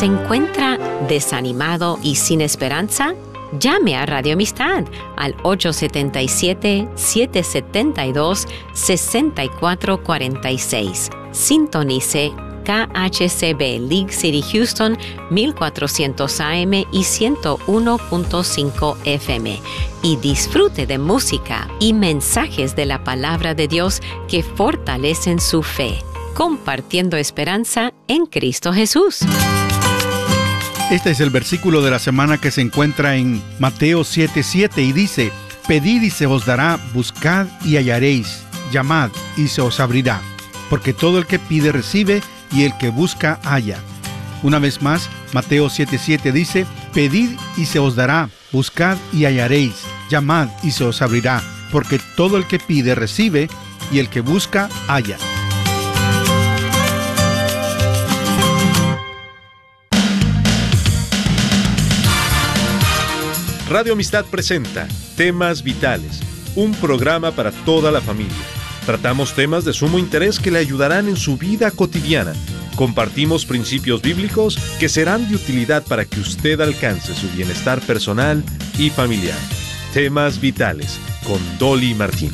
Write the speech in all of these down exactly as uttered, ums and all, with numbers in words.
¿Se encuentra desanimado y sin esperanza? Llame a Radio Amistad al ocho siete siete, siete siete dos, seis cuatro cuatro seis. Sintonice K H C B League City Houston mil cuatrocientos A M y ciento uno punto cinco F M y disfrute de música y mensajes de la palabra de Dios que fortalecen su fe, compartiendo esperanza en Cristo Jesús. Este es el versículo de la semana que se encuentra en Mateo siete siete y dice: Pedid y se os dará, buscad y hallaréis, llamad y se os abrirá, porque todo el que pide recibe y el que busca halla. Una vez más, Mateo siete siete dice: Pedid y se os dará, buscad y hallaréis, llamad y se os abrirá, porque todo el que pide recibe y el que busca halla. Radio Amistad presenta Temas Vitales, un programa para toda la familia. Tratamos temas de sumo interés que le ayudarán en su vida cotidiana. Compartimos principios bíblicos que serán de utilidad para que usted alcance su bienestar personal y familiar. Temas Vitales, con Dolly Martín.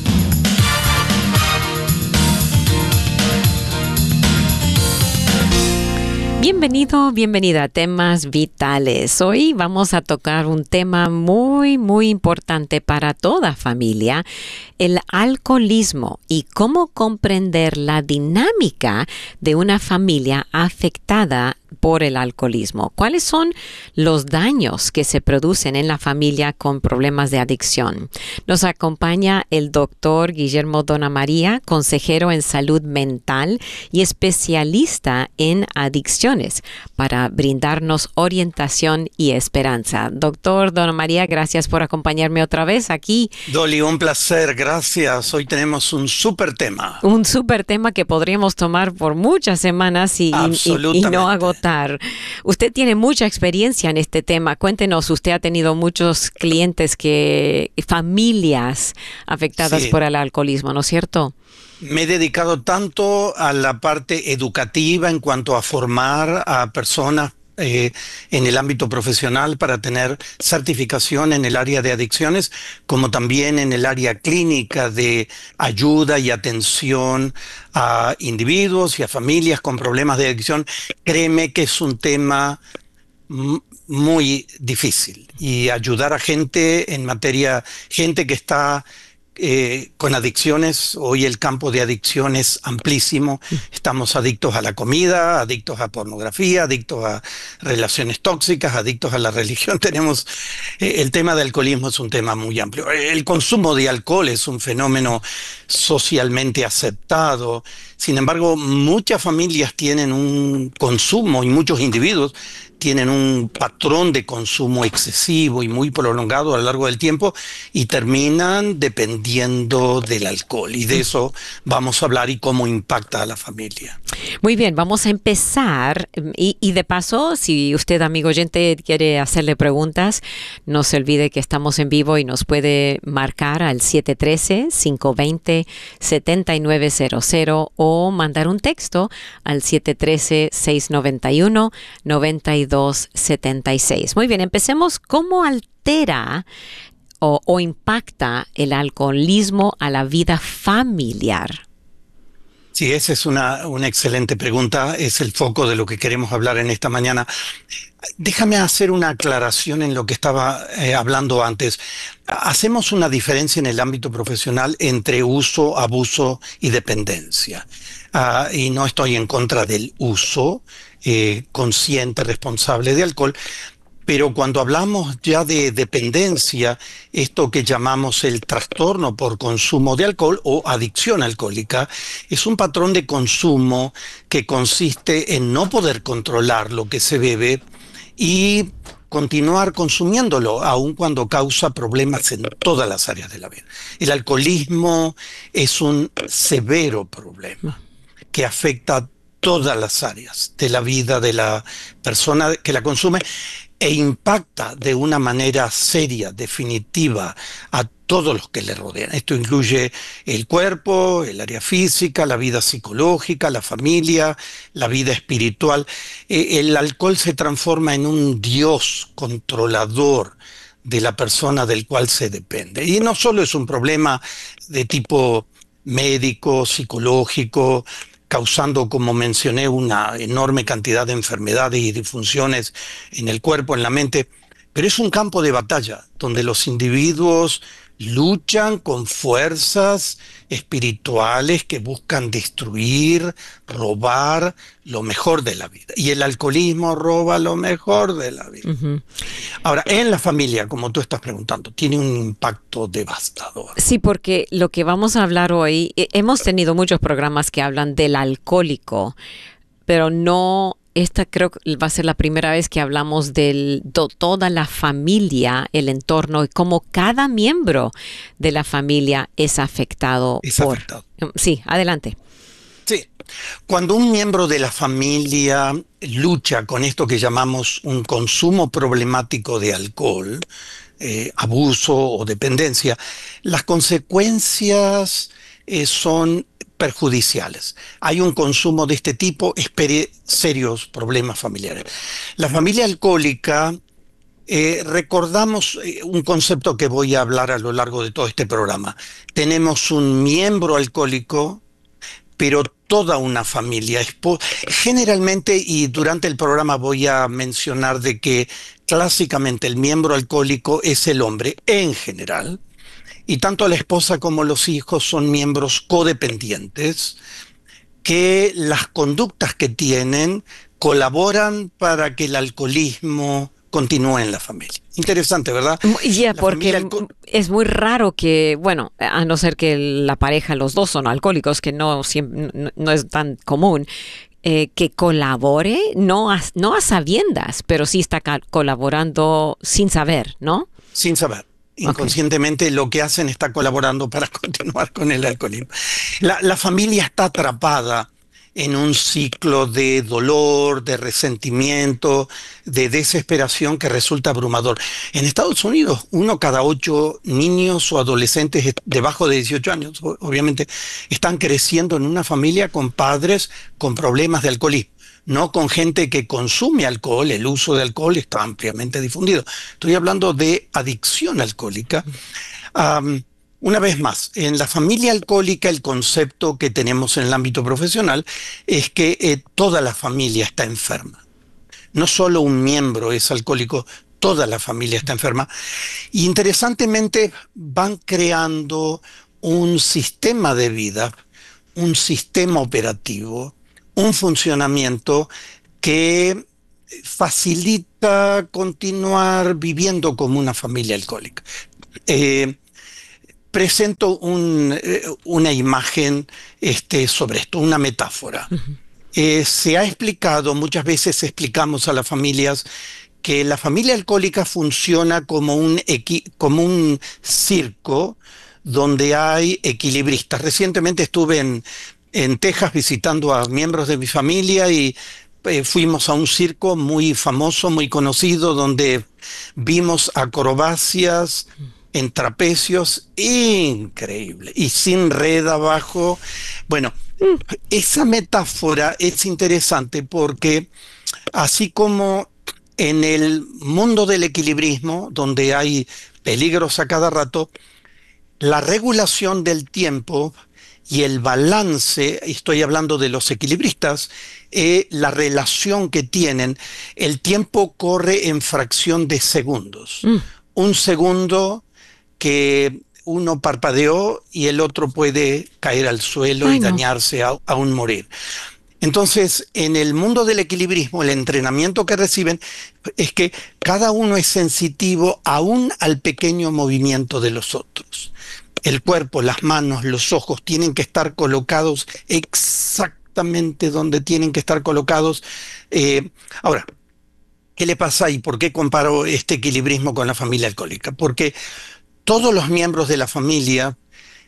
Bienvenido, bienvenida a Temas Vitales. Hoy vamos a tocar un tema muy, muy importante para toda familia, el alcoholismo y cómo comprender la dinámica de una familia afectada por el alcoholismo. ¿Cuáles son los daños que se producen en la familia con problemas de adicción? Nos acompaña el doctor Guillermo Dona María, consejero en salud mental y especialista en adicciones, para brindarnos orientación y esperanza. Doctor Dona María, gracias por acompañarme otra vez aquí. Dolly, un placer, gracias. Hoy tenemos un súper tema. Un súper tema que podríamos tomar por muchas semanas y, y, y no agotar. Usted tiene mucha experiencia en este tema. Cuéntenos, usted ha tenido muchos clientes, que familias afectadas sí. por el alcoholismo, ¿no es cierto? Me he dedicado tanto a la parte educativa en cuanto a formar a personas Eh, en el ámbito profesional para tener certificación en el área de adicciones, como también en el área clínica de ayuda y atención a individuos y a familias con problemas de adicción. Créeme que es un tema muy difícil, y ayudar a gente en materia, gente que está Eh, con adicciones. Hoy el campo de adicción es amplísimo. Estamos adictos a la comida, adictos a pornografía, adictos a relaciones tóxicas, adictos a la religión. Tenemos eh, el tema del alcoholismo es un tema muy amplio. El consumo de alcohol es un fenómeno socialmente aceptado. Sin embargo, muchas familias tienen un consumo, y muchos individuos tienen un patrón de consumo excesivo y muy prolongado a lo largo del tiempo, y terminan dependiendo del alcohol. Y de eso vamos a hablar, y cómo impacta a la familia. Muy bien, vamos a empezar. Y, y de paso, si usted, amigo oyente, quiere hacerle preguntas, no se olvide que estamos en vivo y nos puede marcar al siete uno tres, cinco dos cero, siete nueve cero cero o mandar un texto al siete uno tres, seis nueve uno, nueve dos siete seis. Muy bien, empecemos. ¿Cómo altera o, o impacta el alcoholismo a la vida familiar? Sí, esa es una, una excelente pregunta. Es el foco de lo que queremos hablar en esta mañana. Déjame hacer una aclaración en lo que estaba eh, hablando antes. Hacemos una diferencia en el ámbito profesional entre uso, abuso y dependencia. Uh, y no estoy en contra del uso eh, consciente, responsable de alcohol, pero cuando hablamos ya de dependencia, esto que llamamos el trastorno por consumo de alcohol o adicción alcohólica, es un patrón de consumo que consiste en no poder controlar lo que se bebe y continuar consumiéndolo, aun cuando causa problemas en todas las áreas de la vida. El alcoholismo es un severo problema que afecta a todas las áreas de la vida de la persona que la consume. e impacta de una manera seria, definitiva, a todos los que le rodean. Esto incluye el cuerpo, el área física, la vida psicológica, la familia, la vida espiritual. Eh, el alcohol se transforma en un dios controlador de la persona del cual se depende. Y no solo es un problema de tipo médico, psicológico, causando, como mencioné, una enorme cantidad de enfermedades y disfunciones en el cuerpo, en la mente, pero es un campo de batalla donde los individuos luchan con fuerzas espirituales que buscan destruir, robar lo mejor de la vida. Y el alcoholismo roba lo mejor de la vida. Uh-huh. Ahora, en la familia, como tú estás preguntando, tiene un impacto devastador. Sí, porque lo que vamos a hablar hoy, hemos tenido muchos programas que hablan del alcohólico, pero no... Esta creo que va a ser la primera vez que hablamos de toda la familia, el entorno y cómo cada miembro de la familia es afectado. Es por... afectado. Sí, adelante. Sí. Cuando un miembro de la familia lucha con esto que llamamos un consumo problemático de alcohol, eh, abuso o dependencia, las consecuencias eh, son perjudiciales. Hay un consumo de este tipo, espere serios problemas familiares. La familia alcohólica, eh, recordamos eh, un concepto que voy a hablar a lo largo de todo este programa. Tenemos un miembro alcohólico, pero toda una familia. Generalmente, y durante el programa voy a mencionar de que clásicamente el miembro alcohólico es el hombre en general, y tanto la esposa como los hijos son miembros codependientes, que las conductas que tienen colaboran para que el alcoholismo continúe en la familia. Interesante, ¿verdad? Ya, yeah, porque alco- es muy raro que, bueno, a no ser que la pareja, los dos son alcohólicos, que no, siempre, no, no es tan común, eh, que colabore, no a, no a sabiendas, pero sí está ca- colaborando sin saber, ¿no? Sin saber. Inconscientemente okay. Lo que hacen está colaborando para continuar con el alcoholismo. La, la familia está atrapada en un ciclo de dolor, de resentimiento, de desesperación que resulta abrumador. En Estados Unidos, uno cada ocho niños o adolescentes debajo de dieciocho años, obviamente, están creciendo en una familia con padres con problemas de alcoholismo. No con gente que consume alcohol, el uso de alcohol está ampliamente difundido. Estoy hablando de adicción alcohólica. Um, una vez más, en la familia alcohólica el concepto que tenemos en el ámbito profesional es que eh, toda la familia está enferma. No solo un miembro es alcohólico, toda la familia está enferma. Y interesantemente van creando un sistema de vida, un sistema operativo, un funcionamiento que facilita continuar viviendo como una familia alcohólica. Eh, presento un, eh, una imagen este, sobre esto, una metáfora. Uh-huh. Eh, se ha explicado, muchas veces explicamos a las familias que la familia alcohólica funciona como un, equi- como un circo donde hay equilibristas. Recientemente estuve en en Texas visitando a miembros de mi familia y eh, fuimos a un circo muy famoso, muy conocido, donde vimos acrobacias en trapecios increíble y sin red abajo. Bueno, mm. esa metáfora es interesante porque así como en el mundo del equilibrismo, donde hay peligros a cada rato, la regulación del tiempo y el balance, estoy hablando de los equilibristas, eh, la relación que tienen, el tiempo corre en fracción de segundos. Mm. Un segundo que uno parpadeó y el otro puede caer al suelo Ay, y dañarse no. a, aún morir. Entonces, en el mundo del equilibrismo, el entrenamiento que reciben es que cada uno es sensitivo aún al pequeño movimiento de los otros. El cuerpo, las manos, los ojos tienen que estar colocados exactamente donde tienen que estar colocados. Eh, ahora, ¿qué le pasa y por qué comparo este equilibrismo con la familia alcohólica? Porque todos los miembros de la familia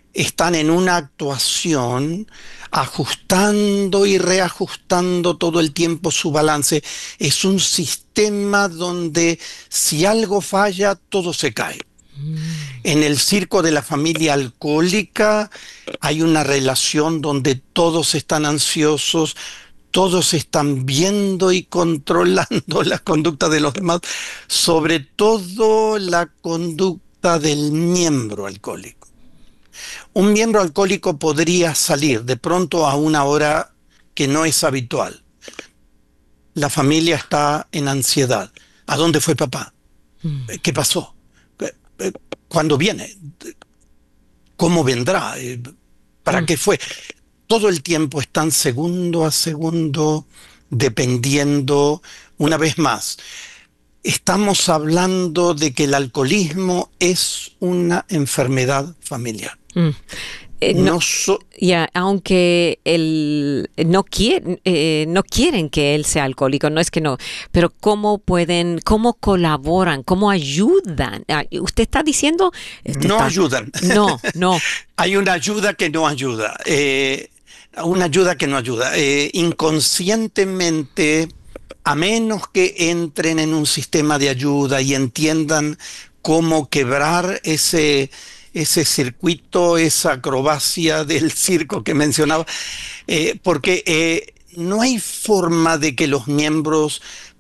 están en una actuación ajustando y reajustando todo el tiempo su balance. Es un sistema donde si algo falla, todo se cae. En el circo de la familia alcohólica hay una relación donde todos están ansiosos, todos están viendo y controlando la conducta de los demás, sobre todo la conducta del miembro alcohólico. Un miembro alcohólico podría salir de pronto a una hora que no es habitual. La familia está en ansiedad. ¿A dónde fue papá? ¿Qué pasó? ¿Cuándo viene? ¿Cómo vendrá? ¿Para qué fue? Todo el tiempo están segundo a segundo dependiendo. Una vez más, estamos hablando de que el alcoholismo es una enfermedad familiar. Mm. Eh, no, no so ya, aunque él no quiere, eh, no quieren que él sea alcohólico, no es que no, pero cómo pueden, cómo colaboran, cómo ayudan. Ah, usted está diciendo, usted no está, ayudan. No, no. Hay una ayuda que no ayuda. Eh, una ayuda que no ayuda. Eh, inconscientemente, a menos que entren en un sistema de ayuda y entiendan cómo quebrar ese ese circuito, esa acrobacia del circo que mencionaba, eh, porque eh, no hay forma de que los miembros